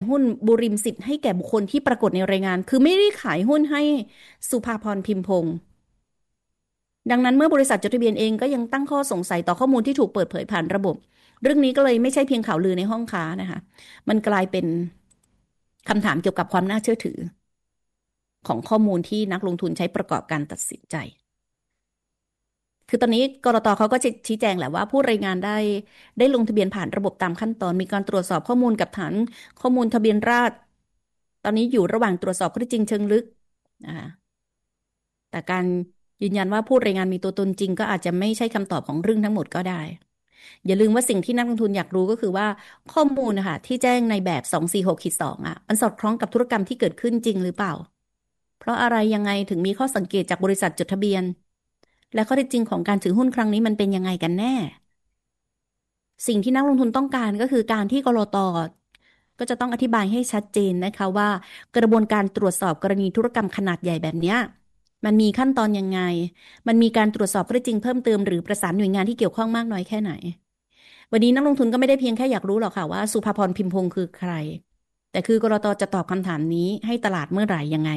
หุ้นบุริมสิทธิ์ให้แก่บุคคลที่ปรากฏในรายงานคือไม่ได้ขายหุ้นให้สุภาพรพิมพงษ์ดังนั้นเมื่อบริษัทจดทะเบียนเองก็ยังตั้งข้อสงสัยต่อข้อมูลที่ถูกเปิดเผยผ่านระบบเรื่องนี้ก็เลยไม่ใช่เพียงข่าวลือในห้องค้านะคะมันกลายเป็นคำถามเกี่ยวกับความน่าเชื่อถือของข้อมูลที่นักลงทุนใช้ประกอบการตัดสินใจคือตอนนี้กลตเขาก็ชี้แจงแหละว่าผู้รายงานได้ลงทะเบียนผ่านระบบตามขั้นตอนมีการตรวจสอบข้อมูลกับฐานข้อมูลทะเบียนราษฎร์ตอนนี้อยู่ระหว่างตรวจสอบข้อเท็จจริงเชิงลึกนะคะแต่การยืนยันว่าผู้รายงานมีตัวตนจริงก็อาจจะไม่ใช่คำตอบของเรื่องทั้งหมดก็ได้อย่าลืมว่าสิ่งที่นักลงทุนอยากรู้ก็คือว่าข้อมูลนะคะที่แจ้งในแบบ246-2อ่ะมันสอดคล้องกับธุรกรรมที่เกิดขึ้นจริงหรือเปล่าเพราะอะไรยังไงถึงมีข้อสังเกตจากบริษัทจดทะเบียนและข้อเท็จจริงของการถือหุ้นครั้งนี้มันเป็นยังไงกันแน่ สิ่งที่นักลงทุนต้องการก็คือการที่กลตก็จะต้องอธิบายให้ชัดเจนนะคะว่ากระบวนการตรวจสอบกรณีธุรกรรมขนาดใหญ่แบบเนี้ยมันมีขั้นตอนยังไงมันมีการตรวจสอบข้อเท็จจริงเพิ่มเติมหรือประสานหน่วยงานที่เกี่ยวข้องมากน้อยแค่ไหนวันนี้นักลงทุนก็ไม่ได้เพียงแค่อยากรู้หรอกค่ะว่าสุภาพรพิมพงษ์คือใครแต่คือกลตจะตอบคำถามนี้ให้ตลาดเมื่อไหร่ยังไง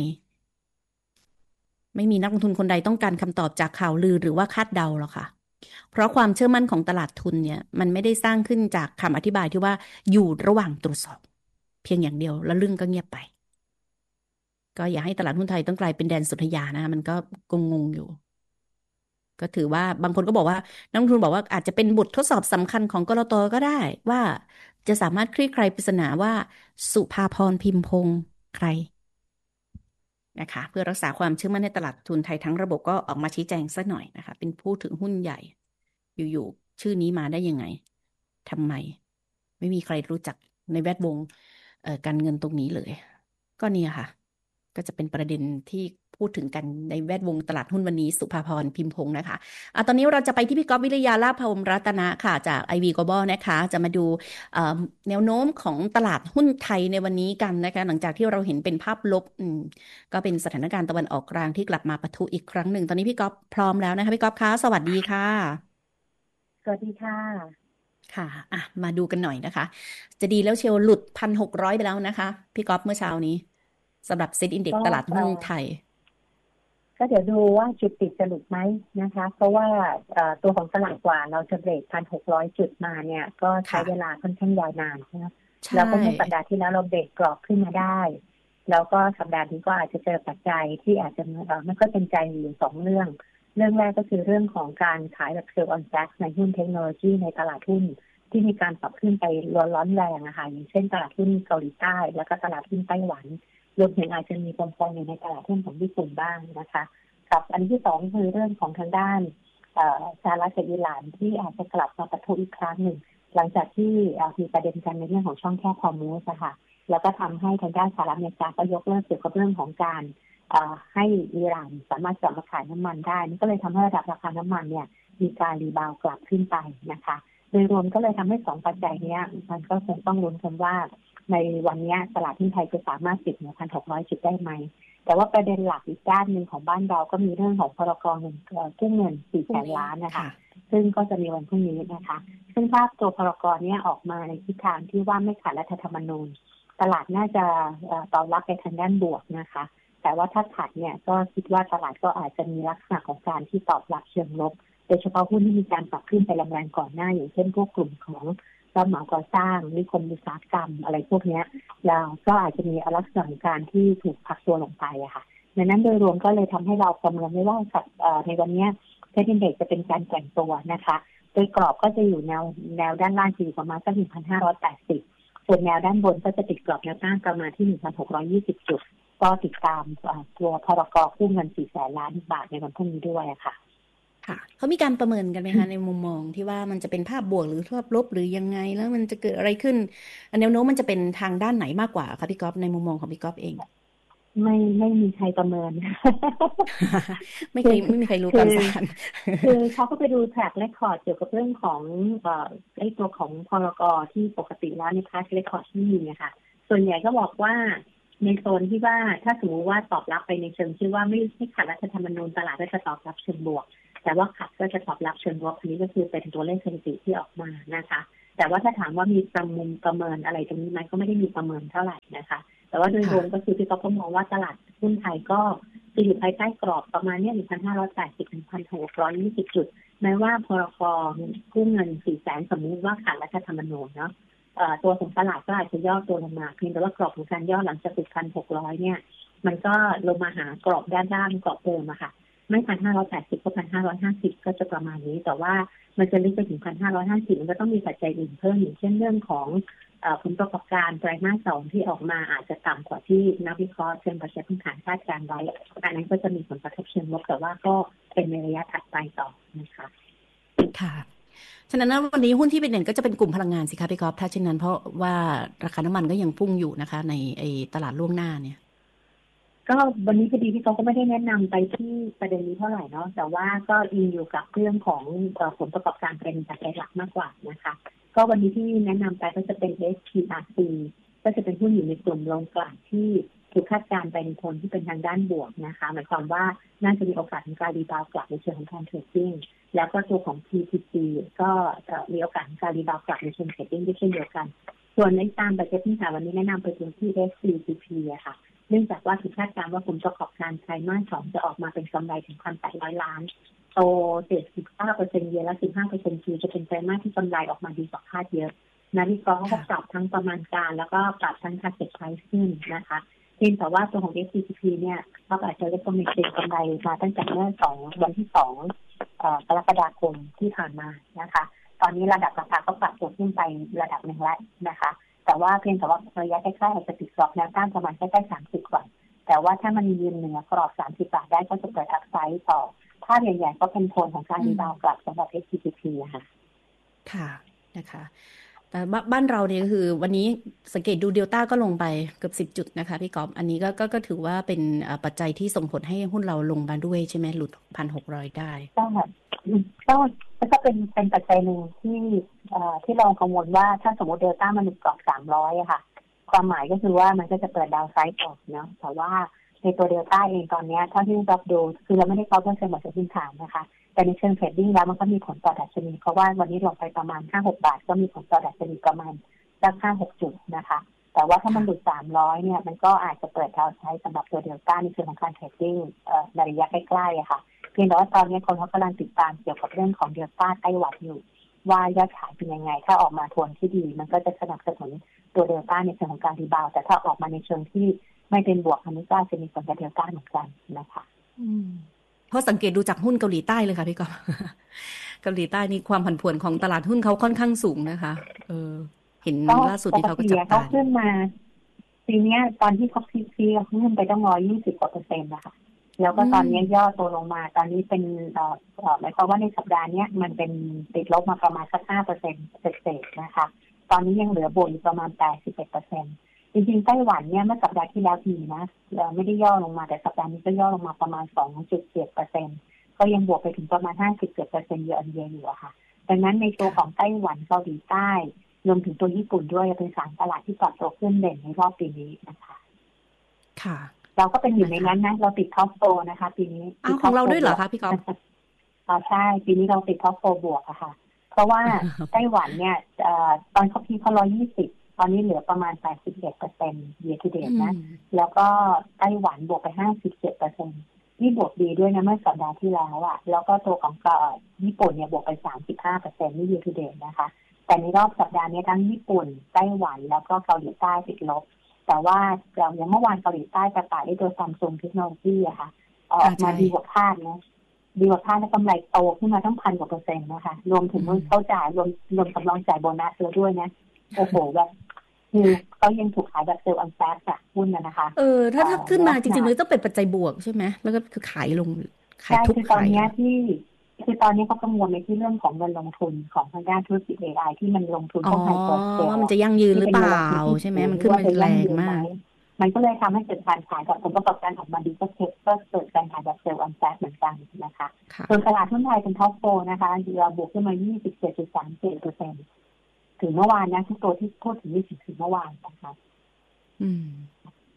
ไม่มีนักลงทุนคนใดต้องการคำตอบจากข่าวลือหรือว่าคาดเดาหรอกค่ะ เพราะความเชื่อมั่นของตลาดทุนเนี่ยมันไม่ได้สร้างขึ้นจากคำอธิบายที่ว่าอยู่ระหว่างตรวจสอบเพียงอย่างเดียวแล้วเรื่องก็เงียบไปก็อย่าให้ตลาดหุ้นไทยต้องกลายเป็นแดนสุทยานะมันก็งงอยู่ก็ถือว่าบางคนก็บอกว่านักลงทุนบอกว่าอาจจะเป็นบททดสอบสำคัญของกลตก็ได้ว่าจะสามารถคลี่คลายปริศนาว่าสุภาพรพิมพงษ์ใครนะคะเพื่อรักษาความเชื่อมั่นในตลาดทุนไทยทั้งระบบก็ออกมาชี้แจงสักหน่อยนะคะเป็นผู้ถือหุ้นใหญ่อยู่ๆชื่อนี้มาได้ยังไงทำไมไม่มีใครรู้จักในแวดวงการเงินตรงนี้เลยก็เนี่ยค่ะก็จะเป็นประเด็นที่พูดถึงกันในแวดวงตลาดหุ้นวันนี้สุภาพรพิมพงษ์นะคะตอนนี้เราจะไปที่พี่ก๊อฟวิริยาลาภวรัตนะค่ะจาก IV Global นะคะจะมาดูแนวโน้มของตลาดหุ้นไทยในวันนี้กันนะคะหลังจากที่เราเห็นเป็นภาพลบก็เป็นสถานการณ์ตะวันออกกลางที่กลับมาปะทุอีกครั้งหนึ่งตอนนี้พี่ก๊อฟพร้อมแล้วนะคะพี่ก๊อฟคะสวัสดีค่ะสวัสดีค่ะค่ะมาดูกันหน่อยนะคะจะดีแล้วเชียวหลุด1,600ไปแล้วนะคะพี่ก๊อฟเมื่อเช้านี้สำหรับเซ็ตอินเด็กก็ซ์ตลาดหุ้นไทยก็เดี๋ยวดูว่าจุดติดจะหลุดไหมนะคะเพราะว่าตัวของตลาดกว่าเราจะเบรก1,600 จุดมาเนี่ยก็ใช้ค่ะเวลาค่อนข้างยาวนานนะใช่แล้วก็เมื่อสัปดาห์ที่แล้วเราเบรกกรอบขึ้นมาได้แล้วก็สัปดาห์นี้ก็อาจจะเจอปัจจัยที่อาจจะไม่ค่อยเป็นใจอยู่สองเรื่องแรกก็คือเรื่องของการขายแบบเซลล์ออนแฟกในหุ้นเทคโนโลยีในตลาดหุ้นที่มีการปรับขึ้นไปร้อนแรงนะคะอย่างเช่นตลาดหุ้นเกาหลีใต้แล้วก็ตลาดหุ้นไต้หวันรวมถึงอาจจะมีปนๆอยู่ในตลาดหุ้นของญี่ปุ่นบ้างนะคะ กับอันที่สองคือเรื่องของทางด้านสหรัฐกับอิหร่านที่อาจจะกลับมาปะทุอีกครั้งหนึ่งหลังจากที่มีประเด็นกันในเรื่องของช่องแคบฮอร์มุสค่ะแล้วก็ทำให้ทางด้านสหรัฐอเมริกาก็ยกเลิกเกี่ยวกับเรื่องของการให้อิหร่านสามารถกลับมาขายน้ำมันได้นี่ก็เลยทำให้ระดับราคาน้ำมันเนี่ยมีการรีบาวกลับขึ้นไปนะคะโดยรวมก็เลยทำให้สองปัจจัยนี้มันก็คงต้องลุ้นกันว่าในวันนี้ตลาดหุ้นไทยจะสามารถปิดเหนือ1,600 จุดได้ไหม แต่ว่าประเด็นหลักอีกด้านหนึ่งของบ้านเราก็มีเรื่องของพรกเงินกู้เงิน4แสนพรุ่งนี้ล้านนะคะค่ะซึ่งก็จะมีวันพรุ่งนี้นะคะซึ่งภาพตัวพรกนี้ออกมาในทิศทางที่ว่าไม่ขัดรัฐธรรมนูญตลาดน่าจะตอบรับไปทางด้านบวกนะคะแต่ว่าถ้าขัดเนี่ยก็คิดว่าตลาดก็อาจจะมีลักษณะของการที่ตอบรับเชิงลบโดยเฉพาะหุ้นที่มีการปรับขึ้นไปแรงๆก่อนหน้าอย่างเช่นพวกกลุ่มของรับเหมาก่อสร้างนิคมอุตสาหกรรมอะไรพวกนี้แล้วก็อาจจะมีลักษณะของการที่ถูกพักตัวลงไปอะค่ะดังนั้นโดยรวมก็เลยทำให้เราประเมินไม่ว่าในวันนี้เซ็นดี x จะเป็นการแกว่งตัวนะคะโดยกรอบก็จะอยู่แนวด้านล่างอยู่ประมาณสัก1,580ส่วนแนวด้านบนก็จะติดกรอบแนวต้านประมาณที่1,620 จุดก็ติดตามตัวพรกกู้เงิน4แสนล้านบาทในวันพรุ่งนี้ด้วยค่ะค่ะเขามีการประเมินกันไหมคะในมุมมองที่ว่ามันจะเป็นภาพบวกหรือภาพลบหรือยังไงแล้วมันจะเกิดอะไรขึ้นแนวโน้มมันจะเป็นทางด้านไหนมากกว่าคะพี่ก๊อฟในมุมมองของพี่ก๊อฟเองไม่มีใครประเมินไม่คือเคยไม่มีใครรู้คือการสารคือเขาก็ไปดูแทร็กเรคคอร์ดเกี่ยวกับเรื่องของไอ้ตัวของพรกที่ปกติแล้วในพาสเรคคอร์ดที่มีเนี่ยค่ะส่วนใหญ่ก็บอกว่าในโซนที่ว่าถ้าสมมติว่าตอบรับไปในเชิงที่ว่าไม่ขัดรัฐธรรมนูญตลาดก็จะตอบรับเชิงบวกแต่ว่าขัดก็จะตอบรับเชิงลบอันนี้ก็คือเป็นตัวเลขสถิติที่ออกมานะคะแต่แต่ว่าถ้าถามว่ามีประเมินอะไรตรงนี้ไหมก็ไม่ได้มีประเมินเท่าไหร่นะคะแต่ว่าโดยรวมก็คือพี่ก็มองว่าตลาดหุ้นไทยก็จะอยู่ภายใต้กรอบประมาณเนี้ย 1,580 ถึง 1,620 จุดแม้ว่าพรกกู้เงิน 400,000 สมมุติว่าขาดรัฐธรรมนูญเนาะตัวของตลาดก็อาจจะย่อตัวลงมาเพียงแต่ว่ากรอบของการย่อหลังจากปิด 1,600 เนี่ยมันก็ลงมาหากรอบด้านล่างกรอบเดิมอะค่ะไม่ 1,580 ก็ 1,550 ก็จะประมาณนี้แต่ว่ามันจะลึกไปถึง 1,550 มันก็ต้องมีปัจจัยอื่นเพิ่มอย่างเช่นเรื่องของผลประกอบการไตรมาส 2ที่ออกมาอาจจะต่ำกว่าที่นักวิเคราะห์เชิงปัจจัยพื้นฐานคาดการณ์ไว้อันนั้นก็จะมีผลกระทบเชิงลบแต่ว่าก็เป็นในระยะถัดไปต่อนะคะค่ะฉะนั้นวันนี้หุ้นที่เป็นเด่นก็จะเป็นกลุ่มพลังงานสิคะพี่กอล์ฟถ้าเช่นนั้นเพราะว่าราคาน้ำมันก็ยังพุ่งอยู่นะคะในตลาดล่วงหน้าเนี่ยก็วันนี้พอดีที่เขาก็ไม่ได้แนะนำไปที่ประเด็นนี้เท่าไหร่เนาะแต่ว่าก็อิงอยู่กับเรื่องของผลประกอบการเป็นปัจจัยหลักมากกว่านะคะก็วันนี้ที่แนะนำไปก็จะเป็น SPRC ก็จะเป็นหุ้นอยู่ในกลุ่มโรงกลั่นที่ถูกคาดการณ์ไปในโทนที่เป็นทางด้านบวกนะคะหมายความว่าน่าจะมีโอกาสในการรีบาวกลับในเชิงของการเทรดดิ้งแล้วก็ตัวของ PTT ก็มีโอกาสในการรีบาวกลับในเชิงเทรดดิ้งด้วยเช่นเดียวกันส่วนในตามปัจจัยที่วันนี้แนะนำไปถึงที่ SCCP อะค่ะเนื่องจากว่าถูกคาดการณ์ว่าผลประกอบการไตรมาส 2จะออกมาเป็นกำไรถึง 1,800 ล้านโต 79% เยนและ 15% Q จะเป็นไตรมาสที่กำไรออกมาดีกว่าคาดเยอะนักวิเคราะห์ก็ปรับทั้งประมาณการแล้วก็ปรับทั้ง target price ขึ้นนะคะเพียงแต่ว่าตัวของ SCCP เนี่ยเขาอาจจะเรียกว่ามีเก็งกำไรมาตั้งแต่เมื่อวันที่ 2 กรกฎาคมที่ผ่านมานะคะตอนนี้ระดับราคาก็ปรับตัวขึ้นไประดับหนึ่งแล้วนะคะแต่ว่าเพียงแต่ว่าระยะใกล้ๆอาจจะติดกรอบแนวต้านประมาณใกล้ๆ30ก่อนแต่ว่าถ้ามันยืนเหนือกรอบ30 บาทได้ก็จะเกิดอัพไซด์ต่อภาพใหญ่ๆก็เป็นโทนของการรีบาวกลับสำหรับ SCCP ค่ะค่ะนะคะแต่บ้านเราเนี่ยก็คือวันนี้สังเกตดูเดลต้าก็ลงไปเกือบ10 จุดนะคะพี่กอล์ฟอันนี้ก็ถือว่าเป็นปัจจัยที่ส่งผลให้หุ้นเราลงมาด้วยใช่ไหมหลุด 1,600 ได้ก็เป็นปัจจัยหนึ่งที่เรากังวลว่าถ้าสมมติเดลต้ามันหลุดกรอบ300อะค่ะความหมายก็คือว่ามันก็จะเปิดดาวไซด์ออกเนาะแต่ว่าในตัวเดลต้าเองตอนนี้ถ้าที่รับดูคือเราไม่ได้เข้าเพื่อเชิงแบบพื้นฐานนะคะแต่ในเชิงเทรดดิ้งแล้วมันก็มีผลต่อดัชนีเพราะว่าวันนี้ลงไปประมาณ 5-6 บาทก็มีผลต่อดัชนีประมาณสัก 5-6 จุดนะคะแต่ว่าถ้ามันหลุด300เนี่ยมันก็อาจจะเปิดดาวไซด์สำหรับตัวเดลต้าในเชิงของการเทรดดิ้งในระยะใกล้ๆอะค่ะเพียงแต่ว่าตอนนี้คนเขากำลังติดตามเกี่ยวกับเรื่องของเดลต้าไต้หวันอยู่ว่ายอดขายเป็นยังไงถ้าออกมาทวนที่ดีมันก็จะสนับสนุนตัวเดลต้าในเชิงของการรีบาวแต่ถ้าออกมาในเชิงที่ไม่เป็นบวกอันนี้ก็จะมีผลกับเดลต้าเหมือนกันนะคะเพราะสังเกตดูจากหุ้นเกาหลีใต้เลยค่ะพี่กอล์ฟเกาหลีใต้นี่ความผันผวนของตลาดหุ้นเขาค่อนข้างสูงนะคะเห็นล่าสุดที่เขาก็จับตาเขาขึ้นมาปีนี้ตอนที่เขาพีเขาขึ้นไปต้อง120%นะคะแล้วก็ตอนนี้ย่อตัวลงมาตอนนี้เป็นหมายความว่าในสัปดาห์นี้มันเป็นติดลบมาประมาณสัก 5% เศษๆนะคะตอนนี้ยังเหลือบวกอยู่ประมาณ 81%จริงๆไต้หวันเนี่ยเมื่อสัปดาห์ที่แล้วดีนะไม่ได้ย่อลงมาแต่สัปดาห์นี้ก็ย่อลงมาประมาณ 2.7% ก็ยังบวกไปถึงประมาณ 57% เยอะอยู่อะค่ะดังนั้นในตัวของไต้หวันเกาหลีใต้รวมถึงตัวญี่ปุ่นด้วยเป็น3ตลาดที่ปรับตัวขึ้นเด่นในรอบปีนี้นะคะค่ะเราก็เป็นอยู่ในนั้นนะเราติดท็อปโฟนะคะปีนี้ของเราด้วยเหรอคะพี่กอล์ฟใช่ปีนี้เราติดท็อปโฟบวกอะค่ะเพราะว่าไต้หวันเนี่ยตอนเขาพีเขา120ตอนนี้เหลือประมาณ 81% year to date นะแล้วก็ไต้หวันบวกไป 57%นี่บวกดีด้วยนะเมื่อสัปดาห์ที่แล้วอะแล้วก็ตัวของญี่ปุ่นเนี่ยบวกไป 35% นี่ year to date นะคะแต่ในรอบสัปดาห์นี้ทั้งญี่ปุ่นไต้หวันแล้วก็เกาหลีใต้ติดลบแต่ว่าอย่างเมื่อวานเกาหลีใต้ประกาศด้วยตัว Samsung Technology อะค่ะออกมาดีกว่าคาดนะดีกว่าคาดและกำไรโตขึ้นมาตั้ง1,000% นะคะรวมถึงเขาจ่ายรวมสำรองจ่ายโบนัสแล้วด้วยนะโอ้โหแบบคือเขายังถูกขายแบบเซลล์อันแฟกอะหุ้นนะคะถ้าขึ้นมาจริงๆมันต้องเป็นปัจจัยบวกใช่ไหมแล้วก็คือขายลงขายทุกขายคือตอนนี้เขากังวลในที่เรื่องของเงินลงทุนของทางด้านธุรกิจ AI ที่มันลงทุนเข้าไปเปิดเซลล์ว่ามันจะยั่งยืนหรือเปล่าใช่ไหมมันขึ้นมาแรงมากมันก็เลยทำให้เกิดการขายกับผลประกอบการออกมาดีก็เกิดการขายแบบเซลล์อันแฟกเหมือนกันนะคะส่วนตลาดหุ้นไทยเป็นท็อปโฟนะคะเราบวกขึ้นมา 27.37%ถึงเมื่อวานนะทุกตัวที่พูดถึงนี่ถึงเมื่อวานนะคะ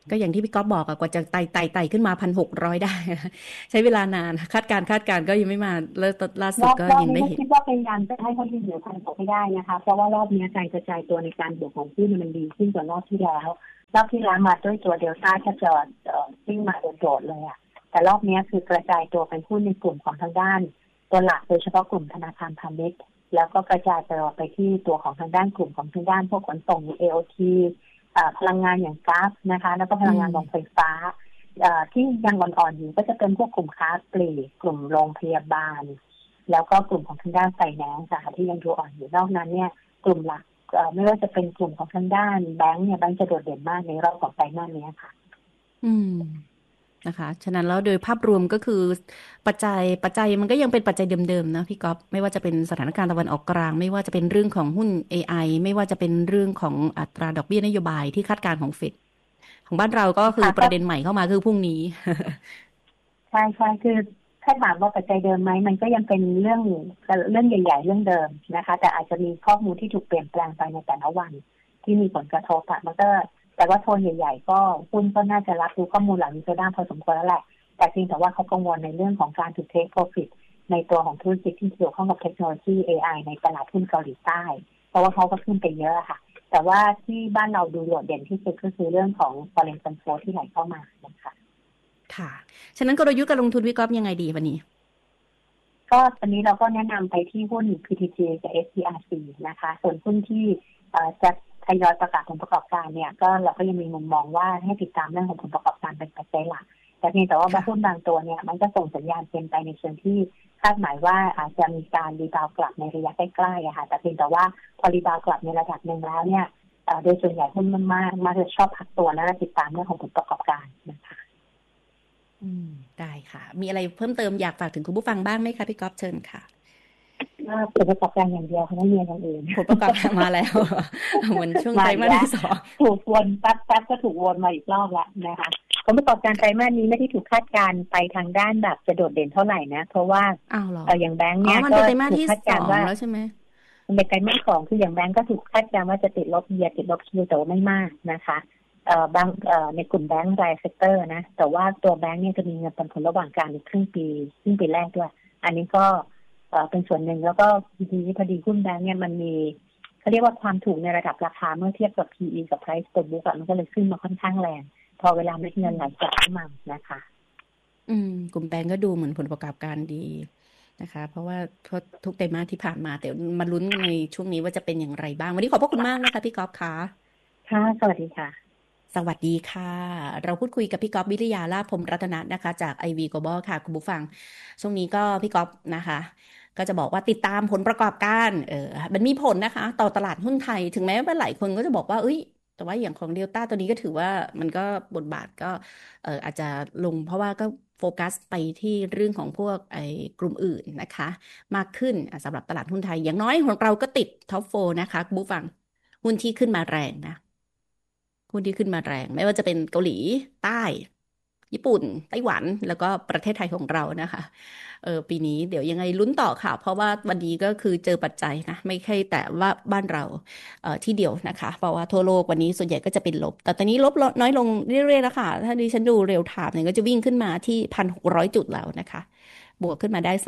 ก็อย่างที่พี่ก๊อฟบอกอะกว่าจะไต่ขึ้นมา1,600ได้ใช้เวลานานคาดการณ์ก็ยังไม่มาแล้วล่าสุดก็รอบยังไม่เห็นนี้ก็คิดว่าพยายามจะให้เขาที่เหนือ1,600ให้ได้นะคะเพราะว่ารอบนี้การกระจายตัวในการบวกของหุ้นมันดีขึ้นกว่ารอบที่แล้วรอบที่แล้วมาด้วยตัวเดลต้าถ้าจะวิ่งมาโดดๆเลยอะแต่รอบนี้คือกระจายตัวเป็นหุ้นในกลุ่มของทางด้านตัวหลักโดยเฉพาะกลุ่มธนาคารพาณิชย์แล้วก็กระจายตัวไปที่ตัวของทางด้านกลุ่มของทางด้านพวกขนส่ง AOT พลังงานอย่างก๊าซนะคะแล้วก็พลังงานโรงไฟฟ้าที่ยังอ่อนๆอยู่ก็จะเป็นพวกกลุ่มค้าปลีกกลุ่มโรงพยาบาลแล้วก็กลุ่มของทางด้านไฟแนนซ์ค่ะที่ยังดูอ่อนอยู่นอกนั้นเนี่ยกลุ่มหลักไม่ว่าจะเป็นกลุ่มของทางด้านแบงก์เนี่ยแบงก์จะโดดเด่นมากในรอบของไตรมาสนี้ค่ะอืมนะคะฉะนั้นแล้วโดยภาพรวมก็คือปัจจัยมันก็ยังเป็นปัจจัยเดิมๆนะพี่ก๊อฟไม่ว่าจะเป็นสถานการณ์ตะวันออกกลางไม่ว่าจะเป็นเรื่องของหุ้น AI ไม่ว่าจะเป็นเรื่องของอัตราดอกเบี้ยนโยบายที่คาดการณ์ของเฟดของบ้านเราก็คือค่ะก็ประเด็นใหม่เข้ามาคือพรุ่งนี้ใช่ใช่คือถ้าถามว่าปัจจัยเดิมไหมมันก็ยังเป็นเรื่องใหญ่ๆเรื่องเดิมนะคะแต่อาจจะมีข้อมูลที่ถูกเปลี่ยนแปลงไปในแต่ละวันที่มีผลกระทบอะมันก็แต่ว่าโทนใหญ่ๆก็หุ้นก็น่าจะรับรู้ข้อมูลเหล่านี้ไปได้พอสมควรแล้วแหละแต่เพียงแต่ว่าเขากังวลในเรื่องของการถูกเทคโปรฟิตในตัวของธุรกิจที่เกี่ยวข้องกับเทคโนโลยี AI ในตลาดหุ้นเกาหลีใต้เพราะว่าเขาก็ขึ้นไปเยอะค่ะแต่ว่าที่บ้านเราดูโดดเด่นที่สุดก็คือเรื่องของ foreign fund flow ที่ไหลเข้ามานะคะค่ะฉะนั้นกลยุทธ์การลงทุนพี่ก๊อฟยังไงดีวันนี้ก็ตอนนี้เราก็แนะนำไปที่หุ้น PTG กับ SPRC นะคะส่วนหุ้นที่จะทยอยประกาศผลประกอบการเนี่ยก็เราก็ยังมีมุมมองว่าให้ติดตามเรื่องของผลประกอบการเป็นปัจจัยหลักแต่เพียงแต่ว่าบางค่ะหุ้นบางตัวเนี่ยมันก็ส่งสัญญาณเป็นไปในเชิงที่คาดหมายว่าอาจจะมีการรีบาวกลับในระยะใกล้ๆอะค่ะแต่เพียงแต่ว่าพอรีบาวกลับในระดับหนึ่งแล้วเนี่ยโดยส่วนใหญ่หุ้นมากจะชอบพักตัวและติดตามเรื่องของผลประกอบการนะคะอืมได้ค่ะมีอะไรเพิ่มเติมอยากฝากถึงคุณผู้ฟังบ้างไหมคะพี่ก๊อฟเชิญค่ะผลประกอบการอย่างเดียวค่ะไม่มีอย่างอื่นผลประกอบการมาแล้วเหมือนช่วงไตรมาสมาอีกแล้วที่สองถูกวนแป๊บก็ถูกวนมาอีกรอบแล้วนะคะผลประกอบการไตรมาสนี้ไม่ได้ถูกคาดการณ์ไปทางด้านแบบจะโดดเด่นเท่าไหร่นะเพราะว่าอ้าวเหรออย่างแบงก์อ๋อเนี่ยก็มันเป็นไตรมาสถูกที่สอคาดการณ์ว่างแล้วใช่ไหมมันเป็นไตรมาสของคืออย่างแบงก์ก็ถูกคาดการณ์ว่าจะติดลบเยียร์ติดลบคิวแต่ว่าไม่มากนะคะบางในกลุ่มแบงก์รายเซกเตอร์นะแต่ว่าตัวแบงก์เนี่ยจะมีเงินปันผลระหว่างกลางในครึ่งปีแรกด้วยอันนี้ก็เป็นส่วนหนึ่งแล้วก็พอดีหุ้นแบงก์เนี่ยมันมีเขาเรียกว่าความถูกในระดับราคาเมื่อเทียบกับ PE กับ Price per book มันก็เลยขึ้นมาค่อนข้างแรงพอเวลาเม็ดเงินไหลกลับเข้ามานะคะกลุ่มแบงก์ก็ดูเหมือนผลประกอบการดีนะคะเพราะว่าทุกไตรมาสที่ผ่านมาแต่มาลุ้นในช่วงนี้ว่าจะเป็นอย่างไรบ้างวันนี้ขอบพระคุณมากนะคะพี่ก๊อฟค่ะค่ะสวัสดีค่ะสวัสดีค่ะเราพูดคุยกับพี่ก๊อฟวิริยาลาภพรหมรัตนะนะคะจาก IV Global ค่ะคุณผู้ฟังช่วงนี้ก็พี่ก๊อฟนะคะก็จะบอกว่าติดตามผลประกอบการมันมีผลนะคะต่อตลาดหุ้นไทยถึงแม้ว่าหลายคนก็จะบอกว่าเอ้ยแต่ว่าอย่างของเดลต้าตัวนี้ก็ถือว่ามันก็บทบาทก็อาจจะลงเพราะว่าก็โฟกัสไปที่เรื่องของพวกกลุ่มอื่นนะคะมากขึ้นสำหรับตลาดหุ้นไทยอย่างน้อยของเราก็ติดท็อปโฟนะคะคุณผู้ฟังหุ้นที่ขึ้นมาแรงนะ หุ้นที่ขึ้นมาแรงไม่ว่าจะเป็นเกาหลีใต้ญี่ปุ่นไต้หวันแล้วก็ประเทศไทยของเรานะคะปีนี้เดี๋ยวยังไงลุ้นต่อค่ะเพราะว่าวันนี้ก็คือเจอปัจจัยนะไม่ใช่แต่ว่าบ้านเราที่เดียวนะคะเพราะว่าทั่วโลกวันนี้ส่วนใหญ่ก็จะเป็นลบแต่ตอนนี้ลบน้อยลงเรื่อยๆแล้วค่ะถ้าดิฉันดูเรียลไทม์เนี่ยก็จะวิ่งขึ้นมาที่1,600 จุดแล้วนะคะบวกขึ้นมาได้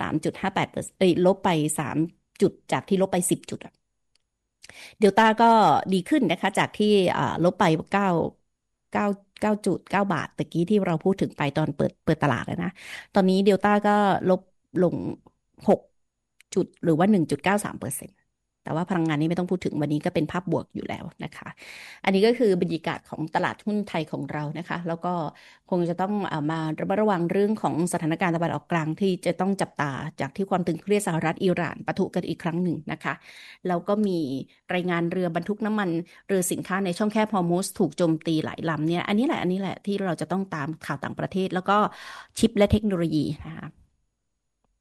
3.58%ลบไป3 จุดจากที่ลบไป10 จุด เดลต้าก็ดีขึ้นนะคะจากที่ลบไปเก้า9.9 บาทตะกี้ที่เราพูดถึงไปตอนเปิดตลาดนะตอนนี้เดลต้าก็ลบลง6 จุดหรือว่า1.93%แต่ว่าพลังงานนี้ไม่ต้องพูดถึงวันนี้ก็เป็นภาพบวกอยู่แล้วนะคะอันนี้ก็คือบรรยากาศของตลาดหุ้นไทยของเรานะคะแล้วก็คงจะต้องมาระมัดระวังเรื่องของสถานการณ์ตะวันออกกลางที่จะต้องจับตาจากที่ความตึงเครียดสหรัฐอิหร่านปะทุกันอีกครั้งหนึ่งนะคะ แล้วก็มีรายงานเรือบรรทุกน้ำมันเรือสินค้าในช่องแคบฮอร์มุสถูกโจมตีหลายลำเนี่ยอันนี้แหละที่เราจะต้องตามข่าวต่างประเทศแล้วก็ชิปและเทคโนโลยีนะคะ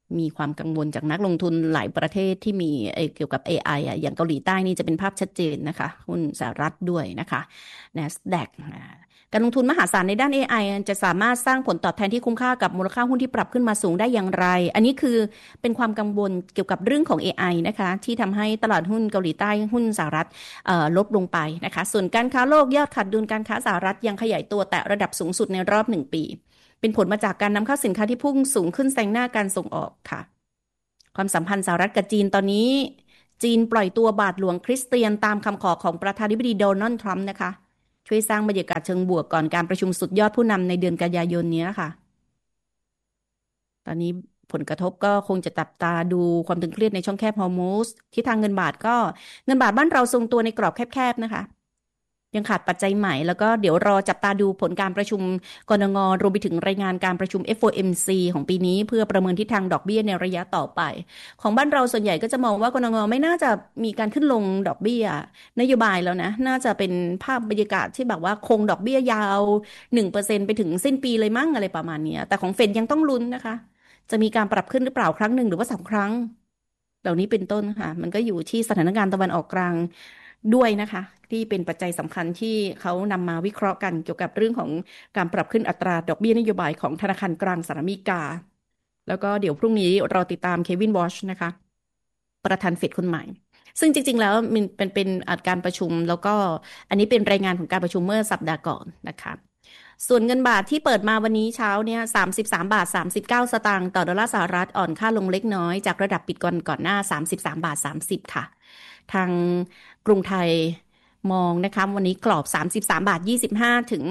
มีความกังวลจากนักลงทุนหลายประเทศที่มีเกี่ยวกับ AI อ่ะอย่างเกาหลีใต้นี่จะเป็นภาพชัดเจนนะคะหุ้นสหรัฐด้วยนะคะ NASDAQ การลงทุนมหาศาลในด้าน AI จะสามารถสร้างผลตอบแทนที่คุ้มค่ากับมูลค่าหุ้นที่ปรับขึ้นมาสูงได้อย่างไรอันนี้คือเป็นความกังวลเกี่ยวกับเรื่องของ AI นะคะที่ทำให้ตลาดหุ้นเกาหลีใต้หุ้นสหรัฐลดลงไปนะคะส่วนการค้าโลกยอดขาดดุลการค้าสหรัฐยังขยายตัวแตะระดับสูงสุดในรอบ1 ปีเป็นผลมาจากการนำเข้าสินค้าที่พุ่งสูงขึ้นแซงหน้าการส่งออกค่ะความสัมพันธ์สหรัฐกับจีนตอนนี้จีนปล่อยตัวบาทหลวงคริสเตียนตามคำขอของประธานาธิบดีโดนัลด์ทรัมป์นะคะช่วยสร้างบรรยากาศเชิงบวกก่อนการประชุมสุดยอดผู้นำในเดือนกันยายนนี้ค่ะตอนนี้ผลกระทบก็คงจะจับตาดูความตึงเครียดในช่องแคบฮอร์มุซที่ทางเงินบาทบ้านเราทรงตัวในกรอบแคบๆนะคะยังขาดปัจจัยใหม่แล้วก็เดี๋ยวรอจับตาดูผลการประชุมกนง.รวมไปถึงรายงานการประชุม FOMC ของปีนี้เพื่อประเมินทิศทางดอกเบี้ยในระยะต่อไปของบ้านเราส่วนใหญ่ก็จะมองว่ากนง.ไม่น่าจะมีการขึ้นลงดอกเบี้ยนโยบายแล้วนะน่าจะเป็นภาพบรรยากาศที่แบบว่าคงดอกเบี้ยยาว 1% ไปถึงสิ้นปีเลยมั้งอะไรประมาณนี้แต่ของเฟดยังต้องลุ้นนะคะจะมีการปรับขึ้นหรือเปล่าครั้งหนึ่งหรือว่า2 ครั้งเหล่านี้เป็นต้นค่ะมันก็อยู่ที่สถานการณ์ตะวันออกกลางด้วยนะคะที่เป็นปัจจัยสำคัญที่เขานำมาวิเคราะห์กันเกี่ยวกับเรื่องของการปรับขึ้นอัตราดอกเบี้ยนโยบายของธนาคารกลางสหรัฐอเมริกาแล้วก็เดี๋ยวพรุ่งนี้เราติดตามเควินวอชนะคะประธานเฟดคนใหม่ซึ่งจริงๆแล้วมันเป็นการประชุมแล้วก็อันนี้เป็นรายงานของการประชุมเมื่อสัปดาห์ก่อนนะคะส่วนเงินบาทที่เปิดมาวันนี้เช้าเนี่ย33.39 บาทต่อดอลลาร์สหรัฐอ่อนค่าลงเล็กน้อยจากระดับปิดก่อนหน้า33.30 บาทค่ะทางกรุงไทยมองนะคะวันนี้กรอบ33.25 ถึง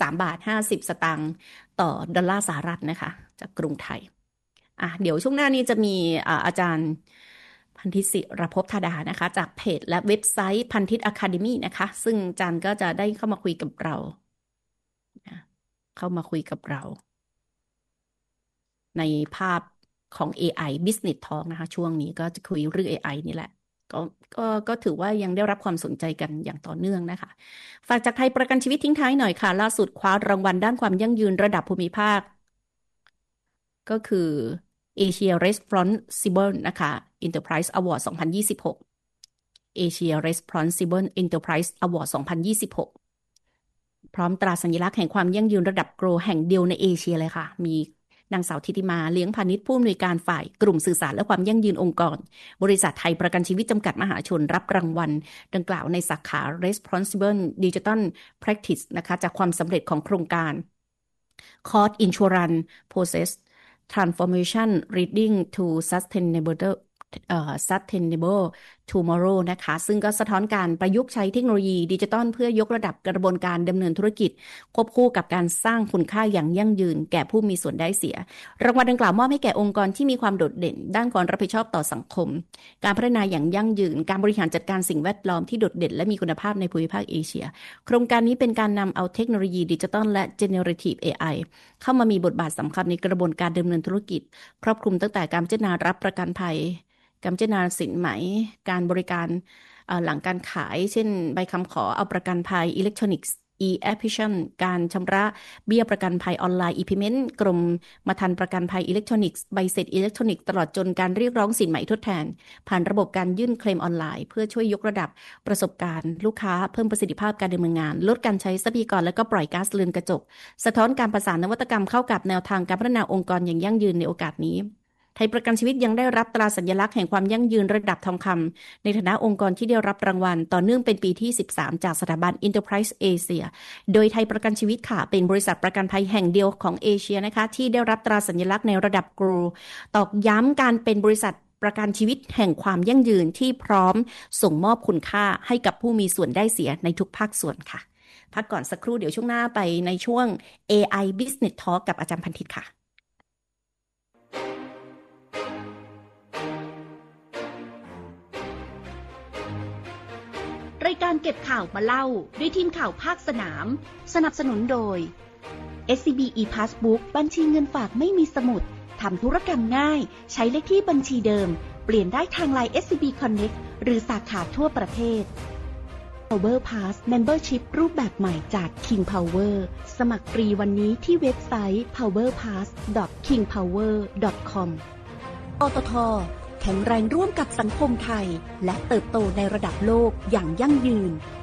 33.50 ต่อดอลลาร์สหรัฐนะคะจากกรุงไทยเดี๋ยวช่วงหน้านี้จะมีอาจารย์พันธิศิรภพธาดานะคะจากเพจและเว็บไซต์พันธิตอะคาเดมี่นะคะซึ่งอาจารย์ก็จะได้เข้ามาคุยกับเราในภาพของ AI Business Talk นะคะช่วงนี้ก็จะคุยเรื่อง AI นี่แหละก็ถือว่ายังได้รับความสนใจกันอย่างต่อเนื่องนะคะฝากจากไทยประกันชีวิตทิ้งท้ายหน่อยค่ะล่าสุดคว้ารางวัลด้านความยั่งยืนระดับภูมิภาคก็คือ Asia Responsible นะคะ Enterprise Award 2026 Asia Responsible Enterprise Award 2026 พร้อมตราสัญลักษณ์แห่งความยั่งยืนระดับโกลแห่งเดียวในเอเชียเลยค่ะมีนางสาวธิติมาเลี้ยงพาณิชย์ผู้อำนวยการฝ่ายกลุ่มสื่อสารและความยั่งยืนองค์กรบริษัทไทยประกันชีวิตจำกัดมหาชนรับรางวัลดังกล่าวในสาขา Responsible Digital Practice นะคะจากความสำเร็จของโครงการ Cost Insurance Process Transformation Leading to Sustainable Tomorrow นะคะซึ่งก็สะท้อนการประยุกต์ใช้เทคโนโลยีดิจิทัลเพื่อยกระดับกระบวนการดำเนินธุรกิจควบคู่กับการสร้างคุณค่าอย่างยั่งยืนแก่ผู้มีส่วนได้เสียรางวัลดังกล่าวมอบให้แก่องค์กรที่มีความโดดเด่นด้านความรับผิดชอบต่อสังคมการพัฒนาอย่างยั่งยืนการบริหารจัดการสิ่งแวดล้อมที่โดดเด่นและมีคุณภาพในภูมิภาคเอเชียโครงการนี้เป็นการนำเอาเทคโนโลยีดิจิทัลและ Generative AI เข้ามามีบทบาทสำคัญในกระบวนการดำเนินธุรกิจครอบคลุมตั้งแต่การพิจารณารับประกันภัยการพิจารณาสินไหมการบริการหลังการขายเช่นใบคำขอเอาประกันภัยอิเล็กทรอนิกส์ e-application การชำระเบี้ยประกันภัยออนไลน์ e-payment กรมธรรม์ประกันภัยอิเล็กทรอนิกส์ใบเสร็จอิเล็กทรอนิกส์ตลอดจนการเรียกร้องสินไหมทดแทนผ่านระบบการยื่นเคลมออนไลน์เพื่อช่วยยกระดับประสบการณ์ลูกค้าเพิ่มประสิทธิภาพการดำเนินงานลดการใช้ทรัพยากรและก็ปล่อยก๊าซเรือนกระจกสะท้อนการประสานนวัตกรรมเข้ากับแนวทางการพัฒนาองค์กรอย่างยั่งยืนในโอกาสนี้ไทยประกันชีวิตยังได้รับตราสัญลักษณ์แห่งความยั่งยืนระดับทองคำในฐานะองค์กรที่ได้รับรางวัลต่อเนื่องเป็นปีที่13จากสถาบัน Enterprise Asia โดยไทยประกันชีวิตค่ะเป็นบริษัทประกันภัยแห่งเดียวของเอเชียนะคะที่ได้รับตราสัญลักษณ์ในระดับ Gold ตอกย้ำการเป็นบริษัทประกันชีวิตแห่งความยั่งยืนที่พร้อมส่งมอบคุณค่าให้กับผู้มีส่วนได้เสียในทุกภาคส่วนค่ะพักก่อนสักครู่เดี๋ยวช่วงหน้าไปในช่วง AI Business Talk กับอาจารย์พันธิตค่ะรายการเก็บข่าวมาเล่าด้วยทีมข่าวภาคสนามสนับสนุนโดย SCB ePassbook บัญชีเงินฝากไม่มีสมุดทำธุรกรรมง่ายใช้เลขที่บัญชีเดิมเปลี่ยนได้ทาง LINE SCB Connect หรือสาขาทั่วประเทศ Power Pass Membership รูปแบบใหม่จาก King Power สมัครฟรีวันนี้ที่เว็บไซต์ powerpass.kingpower.com ปตท.แข็งแรงร่วมกับสังคมไทยและเติบโตในระดับโลกอย่างยั่งยืน